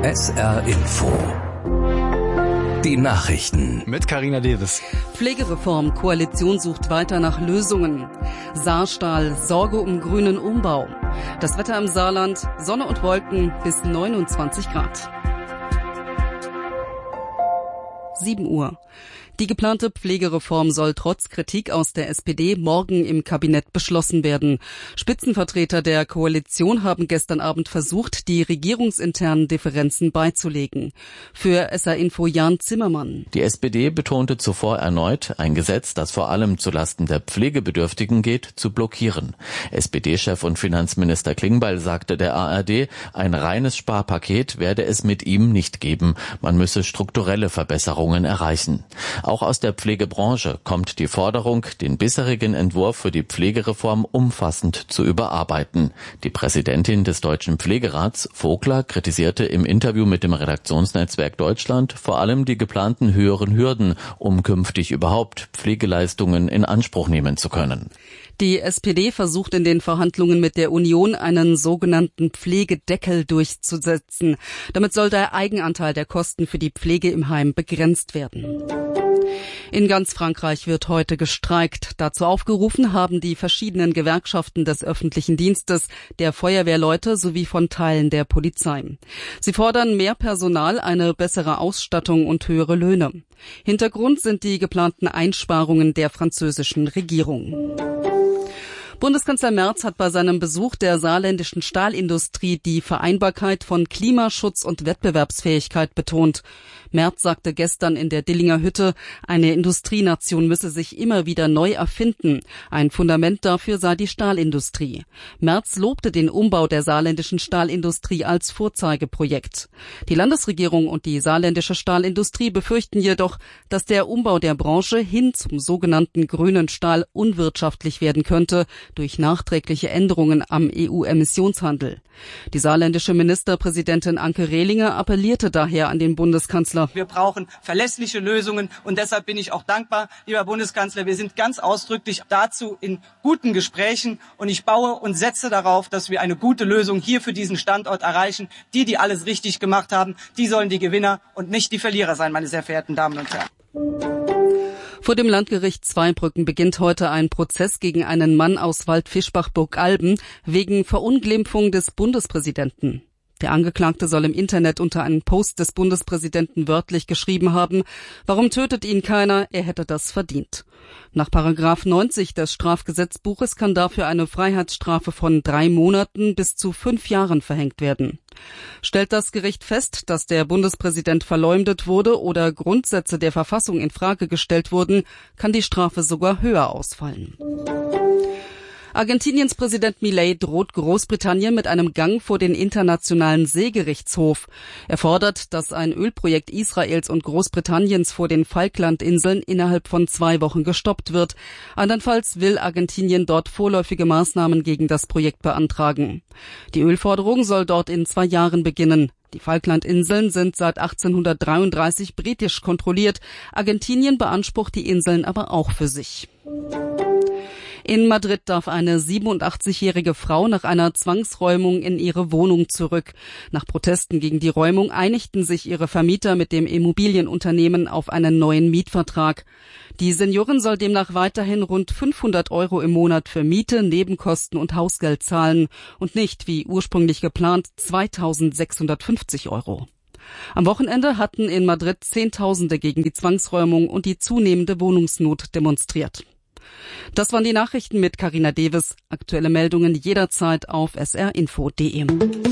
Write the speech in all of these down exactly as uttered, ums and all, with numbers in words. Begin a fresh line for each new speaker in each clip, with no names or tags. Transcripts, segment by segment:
S R Info. Die Nachrichten
mit Carina Davis.
Pflegereform, Koalition sucht weiter nach Lösungen. Saarstahl, Sorge um grünen Umbau. Das Wetter im Saarland, Sonne und Wolken bis neunundzwanzig Grad. sieben Uhr. Die geplante Pflegereform soll trotz Kritik aus der S P D morgen im Kabinett beschlossen werden. Spitzenvertreter der Koalition haben gestern Abend versucht, die regierungsinternen Differenzen beizulegen. Für S R Info Jan Zimmermann.
Die S P D betonte zuvor erneut, ein Gesetz, das vor allem zulasten der Pflegebedürftigen geht, zu blockieren. S P D-Chef und Finanzminister Klingbeil sagte der A R D, ein reines Sparpaket werde es mit ihm nicht geben. Man müsse strukturelle Verbesserungen erreichen. Auch aus der Pflegebranche kommt die Forderung, den bisherigen Entwurf für die Pflegereform umfassend zu überarbeiten. Die Präsidentin des Deutschen Pflegerats, Vogler, kritisierte im Interview mit dem Redaktionsnetzwerk Deutschland vor allem die geplanten höheren Hürden, um künftig überhaupt Pflegeleistungen in Anspruch nehmen zu können.
Die S P D versucht in den Verhandlungen mit der Union einen sogenannten Pflegedeckel durchzusetzen. Damit soll der Eigenanteil der Kosten für die Pflege im Heim begrenzt werden. In ganz Frankreich wird heute gestreikt. Dazu aufgerufen haben die verschiedenen Gewerkschaften des öffentlichen Dienstes, der Feuerwehrleute sowie von Teilen der Polizei. Sie fordern mehr Personal, eine bessere Ausstattung und höhere Löhne. Hintergrund sind die geplanten Einsparungen der französischen Regierung. Bundeskanzler Merz hat bei seinem Besuch der saarländischen Stahlindustrie die Vereinbarkeit von Klimaschutz und Wettbewerbsfähigkeit betont. Merz sagte gestern in der Dillinger Hütte, eine Industrienation müsse sich immer wieder neu erfinden. Ein Fundament dafür sei die Stahlindustrie. Merz lobte den Umbau der saarländischen Stahlindustrie als Vorzeigeprojekt. Die Landesregierung und die saarländische Stahlindustrie befürchten jedoch, dass der Umbau der Branche hin zum sogenannten grünen Stahl unwirtschaftlich werden könnte durch nachträgliche Änderungen am E U-Emissionshandel. Die saarländische Ministerpräsidentin Anke Rehlinger appellierte daher an den Bundeskanzler.
Wir brauchen verlässliche Lösungen und deshalb bin ich auch dankbar, lieber Bundeskanzler. Wir sind ganz ausdrücklich dazu in guten Gesprächen und ich baue und setze darauf, dass wir eine gute Lösung hier für diesen Standort erreichen. Die, die alles richtig gemacht haben, die sollen die Gewinner und nicht die Verlierer sein, meine sehr verehrten Damen und Herren.
Vor dem Landgericht Zweibrücken beginnt heute ein Prozess gegen einen Mann aus Waldfischbach-Burgalben wegen Verunglimpfung des Bundespräsidenten. Der Angeklagte soll im Internet unter einem Post des Bundespräsidenten wörtlich geschrieben haben, warum tötet ihn keiner, er hätte das verdient. Nach Paragraph neunzig des Strafgesetzbuches kann dafür eine Freiheitsstrafe von drei Monaten bis zu fünf Jahren verhängt werden. Stellt das Gericht fest, dass der Bundespräsident verleumdet wurde oder Grundsätze der Verfassung in Frage gestellt wurden, kann die Strafe sogar höher ausfallen. Argentiniens Präsident Milei droht Großbritannien mit einem Gang vor den Internationalen Seegerichtshof. Er fordert, dass ein Ölprojekt Israels und Großbritanniens vor den Falklandinseln innerhalb von zwei Wochen gestoppt wird. Andernfalls will Argentinien dort vorläufige Maßnahmen gegen das Projekt beantragen. Die Ölforderung soll dort in zwei Jahren beginnen. Die Falklandinseln sind seit achtzehnhundertdreiunddreißig britisch kontrolliert. Argentinien beansprucht die Inseln aber auch für sich. In Madrid darf eine siebenundachtzigjährige Frau nach einer Zwangsräumung in ihre Wohnung zurück. Nach Protesten gegen die Räumung einigten sich ihre Vermieter mit dem Immobilienunternehmen auf einen neuen Mietvertrag. Die Seniorin soll demnach weiterhin rund fünfhundert Euro im Monat für Miete, Nebenkosten und Hausgeld zahlen und nicht, wie ursprünglich geplant, zweitausendsechshundertfünfzig Euro. Am Wochenende hatten in Madrid Zehntausende gegen die Zwangsräumung und die zunehmende Wohnungsnot demonstriert. Das waren die Nachrichten mit Carina Davis. Aktuelle Meldungen jederzeit auf s r info punkt d e.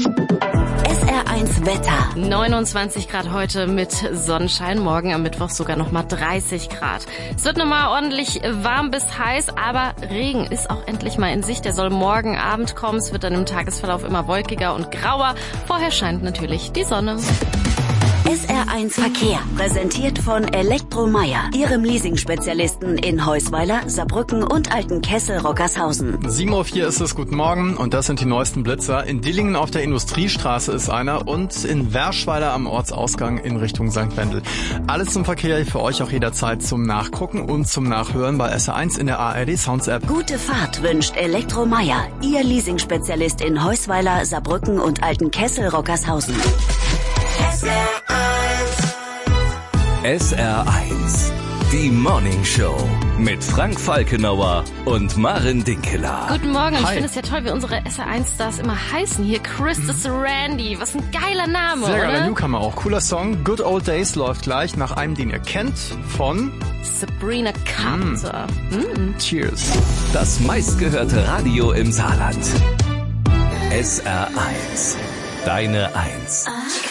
S R eins Wetter.
neunundzwanzig Grad heute mit Sonnenschein, morgen am Mittwoch sogar nochmal dreißig Grad. Es wird nochmal ordentlich warm bis heiß, aber Regen ist auch endlich mal in Sicht. Der soll morgen Abend kommen. Es wird dann im Tagesverlauf immer wolkiger und grauer. Vorher scheint natürlich die Sonne.
S R eins Verkehr, präsentiert von Elektromeier, Ihrem Leasing-Spezialisten in Heusweiler, Saarbrücken und Altenkessel-Rockershausen.
sieben Uhr vier ist es, guten Morgen, und das sind die neuesten Blitzer. In Dillingen auf der Industriestraße ist einer und in Werschweiler am Ortsausgang in Richtung Sankt Wendel. Alles zum Verkehr für euch auch jederzeit zum Nachgucken und zum Nachhören bei S R eins in der A R D Sounds App.
Gute Fahrt wünscht Elektromeier, Ihr Leasing-Spezialist in Heusweiler, Saarbrücken und Altenkessel-Rockershausen.
S R eins, die Morning Show mit Frank Falkenauer und Maren Dinkeler.
Guten Morgen, und ich
Hi.
finde es ja toll, wie unsere S R eins Stars immer heißen. Hier Christus Randy, was ein geiler Name,
Sehr
oder?
geiler Newcomer auch. Cooler Song. Good Old Days läuft gleich nach einem, den ihr kennt, von
Sabrina Carpenter. Mm.
Cheers.
Das meistgehörte Radio im Saarland. S R eins, deine Eins.